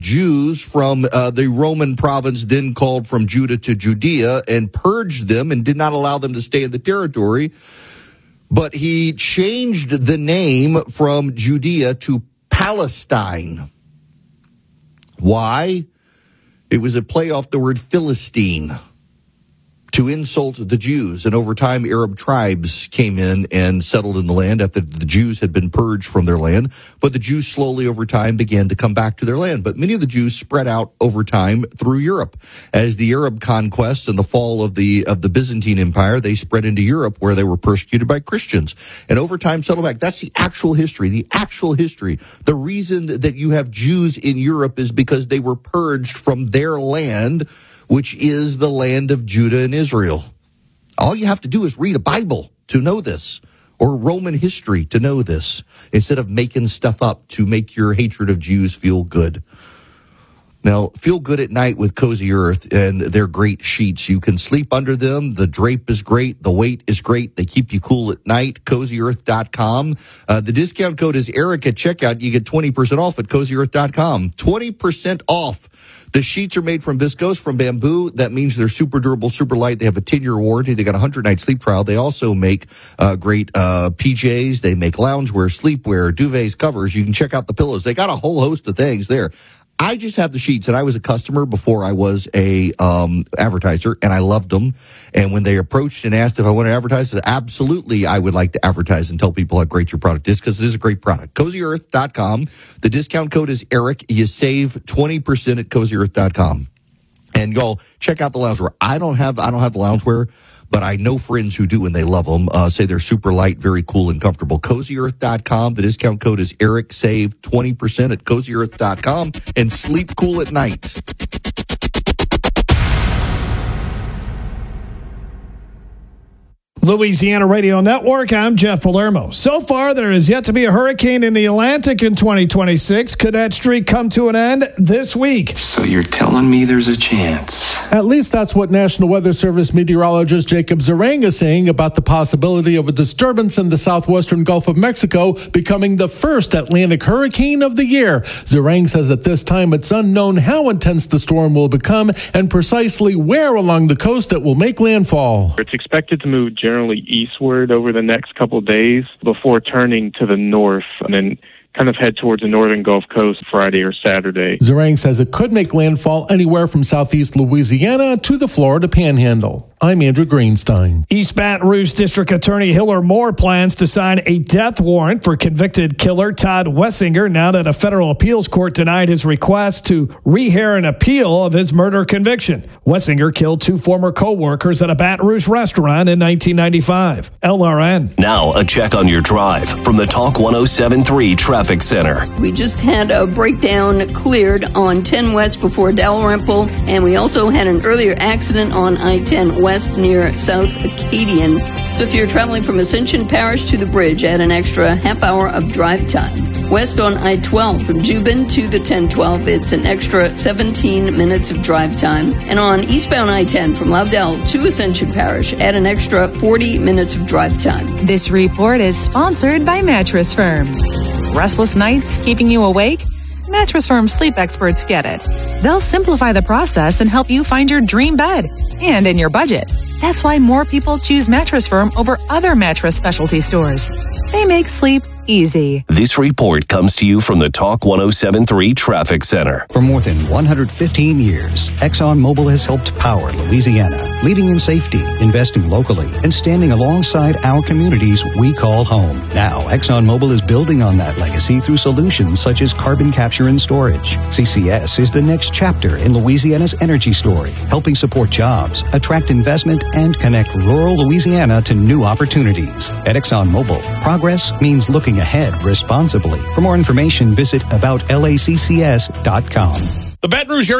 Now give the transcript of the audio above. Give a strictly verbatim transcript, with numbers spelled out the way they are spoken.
Jews from uh, the Roman province then called from Judah to Judea and purged them and did not allow them to stay in the territory. But he changed the name from Judea to Palestine. Why? It was a play off the word Philistine to insult the Jews. And over time, Arab tribes came in and settled in the land after the Jews had been purged from their land. But the Jews slowly over time began to come back to their land. But many of the Jews spread out over time through Europe. As the Arab conquest and the fall of the of the Byzantine Empire, they spread into Europe where they were persecuted by Christians. And over time settled back. That's the actual history, the actual history. The reason that you have Jews in Europe is because they were purged from their land, which is the land of Judah and Israel. All you have to do is read a Bible to know this, or Roman history to know this, instead of making stuff up to make your hatred of Jews feel good. Now, feel good at night with Cozy Earth and their great sheets. You can sleep under them. The drape is great. The weight is great. They keep you cool at night. cozy earth dot com. Uh, the discount code is Eric at checkout. You get twenty percent off at cozy earth dot com. twenty percent off. The sheets are made from viscose, from bamboo. That means they're super durable, super light. They have a ten-year warranty. They got a one hundred night sleep trial. They also make uh, great uh, P Js. They make loungewear, sleepwear, duvets, covers. You can check out the pillows. They got a whole host of things there. I just have the sheets, and I was a customer before I was a um, advertiser, and I loved them. And when they approached and asked if I wanted to advertise, I said, absolutely, I would like to advertise and tell people how great your product is, because it is a great product. cozy earth dot com. The discount code is Eric. You save twenty percent at cozy earth dot com. And y'all, check out the loungewear. I don't have I don't have the loungewear, but I know friends who do, and they love them. Uh, say they're super light, very cool, and comfortable. cozy earth dot com. The discount code is Eric. Save twenty percent at cozy earth dot com and sleep cool at night. Louisiana Radio Network, I'm Jeff Palermo. So far, there is yet to be a hurricane in the Atlantic in twenty twenty-six. Could that streak come to an end this week? So you're telling me there's a chance? At least that's what National Weather Service meteorologist Jacob Zarang is saying about the possibility of a disturbance in the southwestern Gulf of Mexico becoming the first Atlantic hurricane of the year. Zarang says at this time it's unknown how intense the storm will become and precisely where along the coast it will make landfall. It's expected to move generally eastward over the next couple of days before turning to the north and then kind of head towards the northern Gulf Coast Friday or Saturday. Zarang says it could make landfall anywhere from southeast Louisiana to the Florida Panhandle. I'm Andrew Greenstein. East Baton Rouge District Attorney Hiller Moore plans to sign a death warrant for convicted killer Todd Wessinger now that a federal appeals court denied his request to rehear an appeal of his murder conviction. Wessinger killed two former co-workers at a Baton Rouge restaurant in nineteen ninety-five. L R N. Now a check on your drive from the Talk one oh seven point three Traffic Center. We just had a breakdown cleared on ten West before Dalrymple, and we also had an earlier accident on I ten West near South Acadian. So if you're traveling from Ascension Parish to the bridge, add an extra half hour of drive time. West on I twelve from Jubin to the ten twelve, it's an extra seventeen minutes of drive time. And on eastbound I ten from Loudell to Ascension Parish, add an extra forty minutes of drive time. This report is sponsored by Mattress Firm. Restless nights keeping you awake? Mattress Firm sleep experts get it. They'll simplify the process and help you find your dream bed and in your budget. That's why more people choose Mattress Firm over other mattress specialty stores. They make sleep easy. This report comes to you from the Talk one oh seven point three Traffic Center. For more than one hundred fifteen years, ExxonMobil has helped power Louisiana, leading in safety, investing locally, and standing alongside our communities we call home. Now, ExxonMobil is building on that legacy through solutions such as carbon capture and storage. C C S is the next chapter in Louisiana's energy story, helping support jobs, attract investment, and connect rural Louisiana to new opportunities. At ExxonMobil, progress means looking ahead responsibly. For more information, visit about L A C C S dot com. The Baton Rouge area